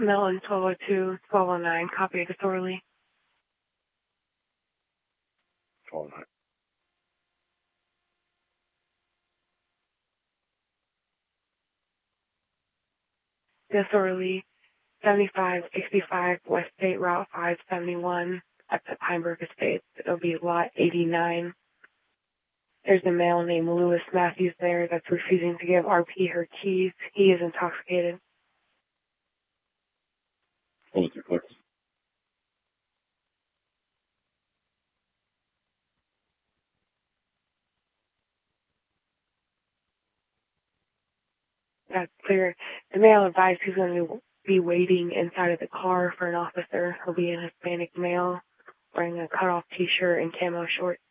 Melon 1202, 1209, copy disorderly. 1209. Disorderly 7565 West State Route 571 at the Pineberg Estates. It'll be lot 89. There's a male named Lewis Matthews there that's refusing to give RP her keys. He is intoxicated. Hold it 2 clicks. That's clear. The male advised he's going to be waiting inside of the car for an officer. He'll be an Hispanic male wearing a cutoff t-shirt and camo shorts.